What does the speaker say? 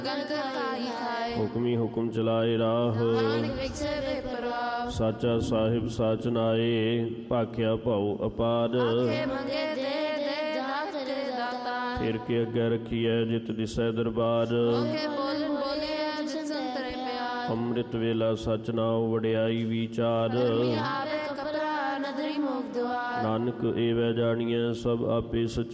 ਹੁਕਮੀ ਹੁਕਮ ਚਲਾਏ ਰਾਹ, ਸਾਚਾ ਸਾਹਿਬ ਸਾਚ ਨਾਏ, ਭਾਖਿਆ ਭਉ ਅਪਾਰ। ਫਿਰ ਕੇ ਅੱਗੇ ਰਖੀਐ ਜਿਤ ਦਿਸੈ ਦਰਬਾਰ, ਅੰਮ੍ਰਿਤ ਵੇਲਾ ਸਚ ਨਾਉ ਵਡਿਆਈ ਵਿਚਾਰ। ਨਾਨਕ ਏਵੈ ਜਾਣੀਐ ਸਭ ਆਪੇ ਸਚ